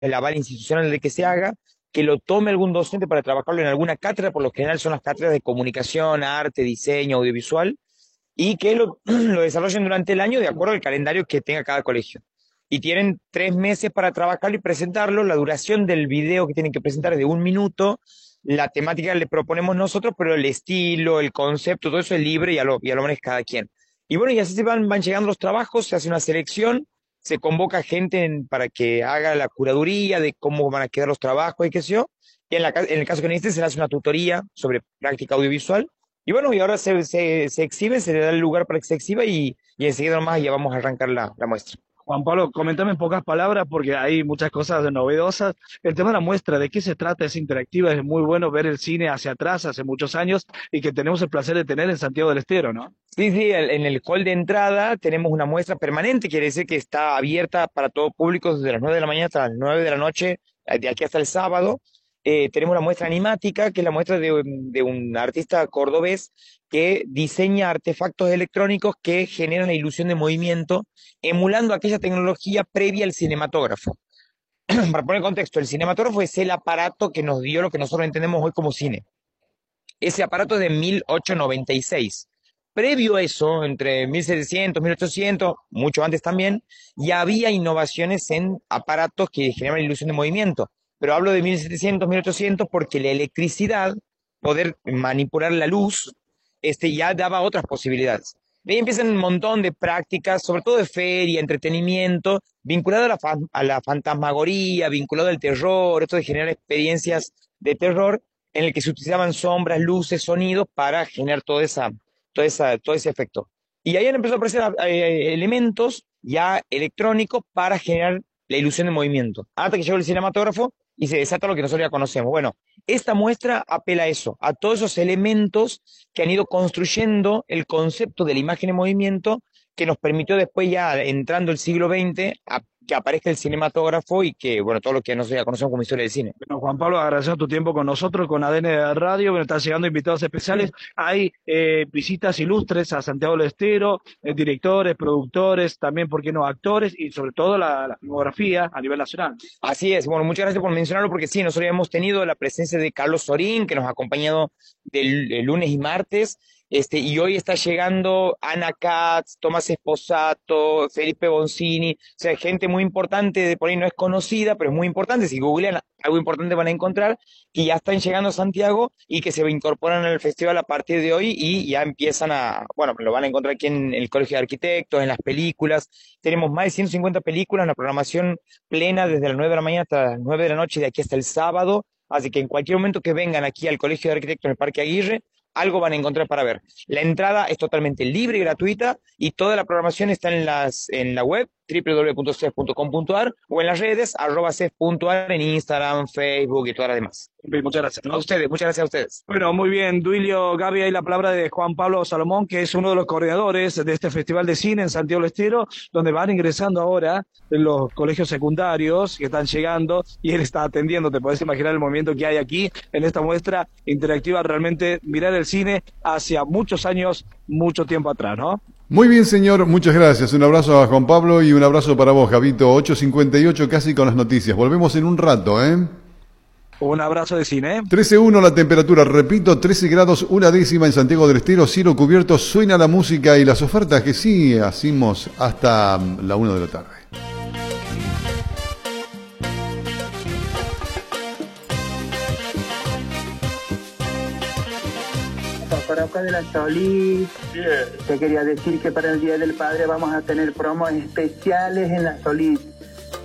el aval institucional de que se haga, que lo tome algún docente para trabajarlo en alguna cátedra, por lo general son las cátedras de comunicación, arte, diseño, audiovisual, y que lo desarrollen durante el año de acuerdo al calendario que tenga cada colegio. Y tienen 3 meses para trabajarlo y presentarlo. La duración del video que tienen que presentar es de 1 minuto. La temática le proponemos nosotros, pero el estilo, el concepto, todo eso es libre y a lo menos cada quien. Y bueno, y así van llegando los trabajos, se hace una selección, se convoca gente para que haga la curaduría de cómo van a quedar los trabajos y qué sé yo. Y en el caso que necesite, se le hace una tutoría sobre práctica audiovisual y bueno, y ahora se exhibe, se le da el lugar para que se exhiba y enseguida nomás ya vamos a arrancar la muestra. Juan Pablo, coméntame en pocas palabras porque hay muchas cosas novedosas. El tema de la muestra, ¿de qué se trata? Es interactiva, es muy bueno ver el cine hacia atrás, hace muchos años, y que tenemos el placer de tener en Santiago del Estero, ¿no? Sí, sí, en el hall de entrada tenemos una muestra permanente, quiere decir que está abierta para todo público desde las 9 de la mañana hasta las 9 de la noche, de aquí hasta el sábado. Tenemos la muestra animática, que es la muestra de un artista cordobés que diseña artefactos electrónicos que generan la ilusión de movimiento, emulando aquella tecnología previa al cinematógrafo. Para poner contexto, el cinematógrafo es el aparato que nos dio lo que nosotros entendemos hoy como cine. Ese aparato es de 1896. Previo a eso, entre 1700, 1800, mucho antes también, ya había innovaciones en aparatos que generaban ilusión de movimiento. Pero hablo de 1700, 1800 porque la electricidad, poder manipular la luz, ya daba otras posibilidades. De ahí empiezan un montón de prácticas, sobre todo de feria, entretenimiento, vinculado a la fantasmagoría, vinculado al terror, esto de generar experiencias de terror, en el que se utilizaban sombras, luces, sonidos para generar todo ese efecto. Y ahí han empezado a aparecer elementos ya electrónicos para generar la ilusión de movimiento. Hasta que llegó el cinematógrafo y se desata lo que nosotros ya conocemos. Bueno, esta muestra apela a eso, a todos esos elementos que han ido construyendo el concepto de la imagen en movimiento que nos permitió después ya entrando el siglo XX que aparezca el cinematógrafo y que, bueno, todo lo que nosotros ya conocemos como historia del cine. Bueno, Juan Pablo, agradecemos tu tiempo con nosotros, con ADN Radio. Bueno, están llegando invitados especiales. Hay visitas ilustres a Santiago del Estero, directores, productores, también, ¿por qué no?, actores y sobre todo la filmografía a nivel nacional. Así es, bueno, muchas gracias por mencionarlo porque sí, nosotros hemos tenido la presencia de Carlos Sorín, que nos ha acompañado del lunes y martes, y hoy está llegando Ana Katz, Tomás Esposato, Felipe Boncini, o sea, gente muy importante, de por ahí no es conocida, pero es muy importante, si googlean algo importante van a encontrar, que ya están llegando a Santiago y que se incorporan al festival a partir de hoy y ya empiezan bueno, lo van a encontrar aquí en el Colegio de Arquitectos, en las películas, tenemos más de 150 películas, una programación plena desde las 9 de la mañana hasta las 9 de la noche, de aquí hasta el sábado. Así que en cualquier momento que vengan aquí al Colegio de Arquitectos en el Parque Aguirre, algo van a encontrar para ver. La entrada es totalmente libre y gratuita y toda la programación está en la web www.cef.com.ar o en las redes @cef.ar en Instagram, Facebook y todas las demás. Bien, muchas gracias, A ¿no? ustedes, muchas gracias a ustedes. Bueno, muy bien, Duilio, Gaby, hay la palabra de Juan Pablo Salomón, que es uno de los coordinadores de este Festival de Cine en Santiago del Estero, donde van ingresando ahora los colegios secundarios que están llegando y él está atendiendo. Te podés imaginar el movimiento que hay aquí en esta muestra interactiva, realmente mirar el cine hacia muchos años, mucho tiempo atrás, ¿no? Muy bien, señor, muchas gracias. Un abrazo a Juan Pablo y un abrazo para vos, Javito. 8:58 casi con las noticias. Volvemos en un rato, ¿eh? Un abrazo de cine. 13:1 la temperatura, repito, 13 grados, 1 décima en Santiago del Estero, cielo cubierto, suena la música y las ofertas que sí hacemos hasta la 1 de la tarde. Coroca de la Solís. Te quería decir que para el Día del Padre vamos a tener promos especiales en la Solís.